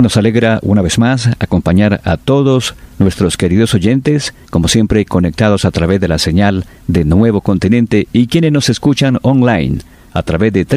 Nos alegra una vez más acompañar a todos nuestros queridos oyentes, como siempre conectados a través de la señal de Nuevo Continente y quienes nos escuchan online a través de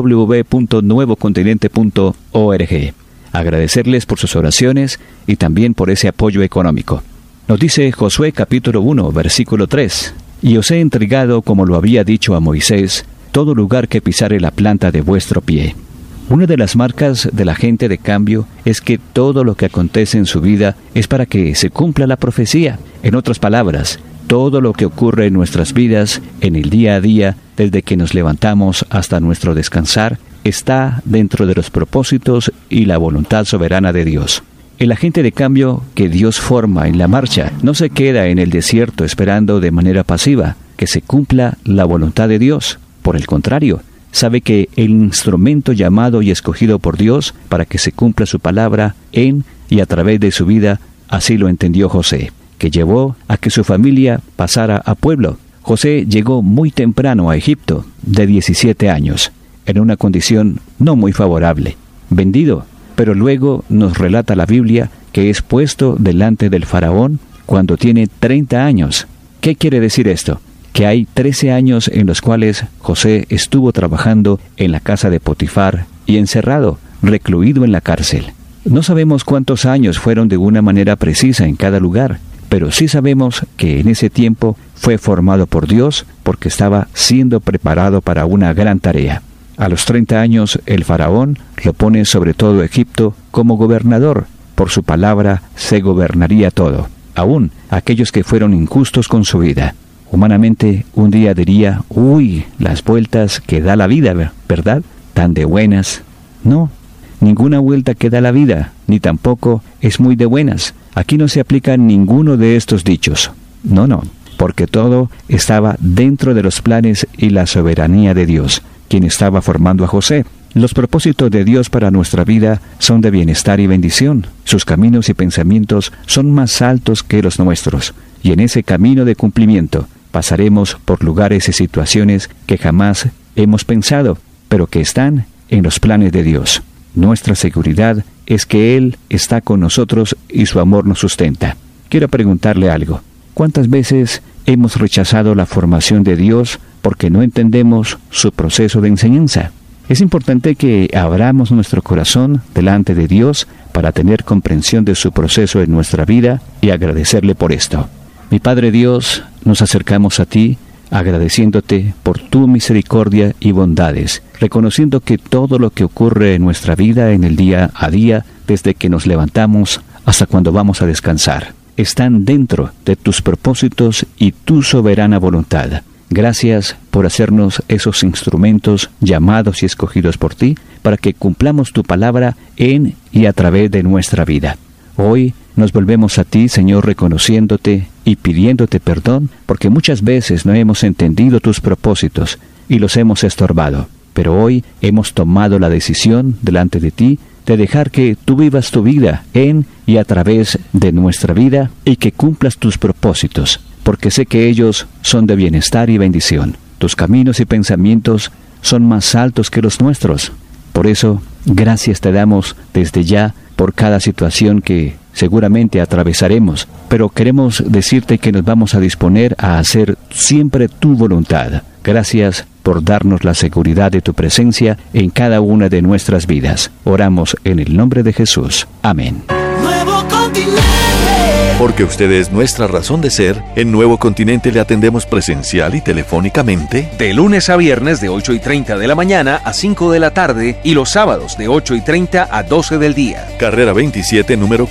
www.nuevocontinente.org. Agradecerles por sus oraciones y también por ese apoyo económico. Nos dice Josué capítulo 1, versículo 3: «Y os he entregado, como lo había dicho a Moisés, todo lugar que pisare la planta de vuestro pie». Una de las marcas de la gente de cambio es que todo lo que acontece en su vida es para que se cumpla la profecía. En otras palabras, todo lo que ocurre en nuestras vidas, en el día a día, desde que nos levantamos hasta nuestro descansar, está dentro de los propósitos y la voluntad soberana de Dios. El agente de cambio que Dios forma en la marcha no se queda en el desierto esperando de manera pasiva que se cumpla la voluntad de Dios. Por el contrario, sabe que el instrumento llamado y escogido por Dios para que se cumpla su palabra en y a través de su vida, así lo entendió José, que llevó a que su familia pasara a pueblo. José llegó muy temprano a Egipto, de 17 años, en una condición no muy favorable, vendido, pero luego nos relata la Biblia que es puesto delante del faraón cuando tiene 30 años. ¿Qué quiere decir esto? Que hay 13 años en los cuales José estuvo trabajando en la casa de Potifar y encerrado, recluido en la cárcel. No sabemos cuántos años fueron de una manera precisa en cada lugar, pero sí sabemos que en ese tiempo fue formado por Dios porque estaba siendo preparado para una gran tarea. A los 30 años el faraón lo pone sobre todo Egipto como gobernador. Por su palabra se gobernaría todo, aún aquellos que fueron injustos con su vida. Humanamente, un día diría, uy, las vueltas que da la vida, ¿verdad? Tan de buenas. No, ninguna vuelta que da la vida, ni tampoco es muy de buenas. Aquí no se aplica ninguno de estos dichos. No, porque todo estaba dentro de los planes y la soberanía de Dios, quien estaba formando a José. Los propósitos de Dios para nuestra vida son de bienestar y bendición. Sus caminos y pensamientos son más altos que los nuestros, y en ese camino de cumplimiento pasaremos por lugares y situaciones que jamás hemos pensado, pero que están en los planes de Dios. Nuestra seguridad es que Él está con nosotros y su amor nos sustenta. Quiero preguntarle algo. ¿Cuántas veces hemos rechazado la formación de Dios porque no entendemos su proceso de enseñanza? Es importante que abramos nuestro corazón delante de Dios para tener comprensión de su proceso en nuestra vida y agradecerle por esto. Mi Padre Dios, nos acercamos a ti agradeciéndote por tu misericordia y bondades, reconociendo que todo lo que ocurre en nuestra vida en el día a día, desde que nos levantamos hasta cuando vamos a descansar, están dentro de tus propósitos y tu soberana voluntad. Gracias por hacernos esos instrumentos llamados y escogidos por ti para que cumplamos tu palabra en y a través de nuestra vida. Hoy nos volvemos a ti, Señor, reconociéndote y pidiéndote perdón porque muchas veces no hemos entendido tus propósitos y los hemos estorbado. Pero hoy hemos tomado la decisión delante de ti de dejar que tú vivas tu vida en y a través de nuestra vida y que cumplas tus propósitos, porque sé que ellos son de bienestar y bendición. Tus caminos y pensamientos son más altos que los nuestros. Por eso, gracias te damos desde ya por cada situación que seguramente atravesaremos, pero queremos decirte que nos vamos a disponer a hacer siempre tu voluntad. Gracias por darnos la seguridad de tu presencia en cada una de nuestras vidas. Oramos en el nombre de Jesús. Amén. Nuevo Continente. Porque usted es nuestra razón de ser, en Nuevo Continente le atendemos presencial y telefónicamente de lunes a viernes de 8:30 de la mañana a 5 de la tarde y los sábados de 8:30 a 12 del día. Carrera 27, número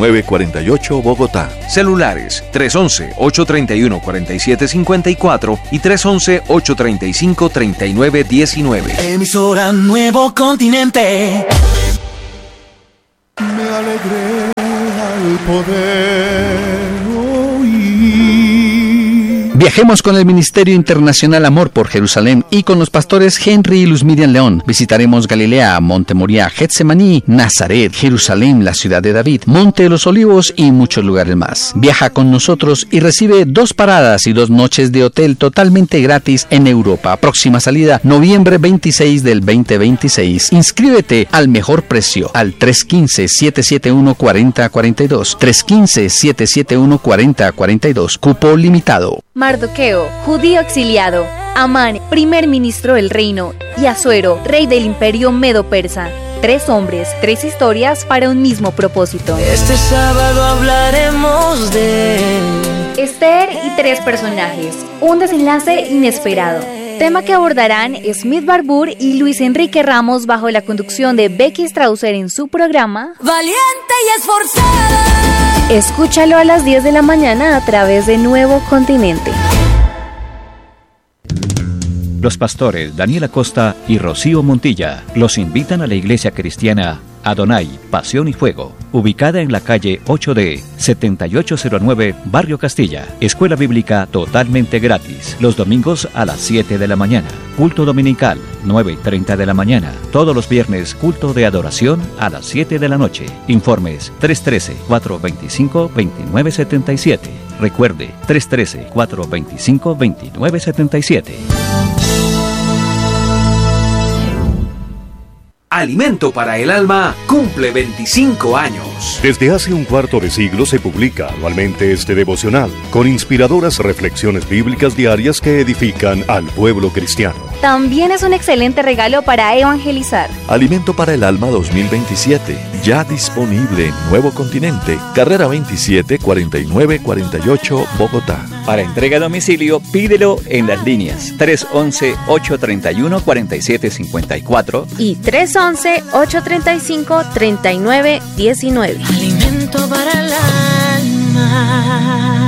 4948, Bogotá. Celulares 311-831-4754 y 311-835-3919. Emisora Nuevo Continente. Me alegré al poder oír Viajemos con el Ministerio Internacional Amor por Jerusalén y con los pastores Henry y Luz Miriam León. Visitaremos Galilea, Monte Moriah, Getsemaní, Nazaret, Jerusalén, la ciudad de David, Monte de los Olivos y muchos lugares más. Viaja con nosotros y recibe 2 paradas y 2 noches de hotel totalmente gratis en Europa. Próxima salida, noviembre 26 del 2026. Inscríbete al mejor precio al 315-771-4042. 315-771-4042. Cupo limitado. Mardoqueo, judío exiliado. Amán, primer ministro del reino. Y Asuero, rey del imperio medo-persa. 3 hombres, 3 historias para un mismo propósito. Este sábado hablaremos de Esther y 3 personajes. Un desenlace inesperado. Tema que abordarán Smith Barbour y Luis Enrique Ramos bajo la conducción de Becky Strausser en su programa Valiente y Esforzada. Escúchalo a las 10 de la mañana a través de Nuevo Continente. Los pastores Daniel Acosta y Rocío Montilla los invitan a la iglesia cristiana Adonai, Pasión y Fuego, ubicada en la calle 8D, 7809, Barrio Castilla. Escuela bíblica totalmente gratis, los domingos a las 7 de la mañana. Culto dominical, 9:30 de la mañana. Todos los viernes, culto de adoración a las 7 de la noche. Informes 313-425-2977. Recuerde, 313-425-2977. Alimento para el Alma cumple 25 años. Desde hace un cuarto de siglo se publica anualmente este devocional, con inspiradoras reflexiones bíblicas diarias que edifican al pueblo cristiano. También es un excelente regalo para evangelizar. Alimento para el Alma 2027, ya disponible en Nuevo Continente, carrera 27 4948, Bogotá. Para entrega a domicilio, pídelo en las líneas 311-831-4754 Y 311-835-3919. Alimento para el alma.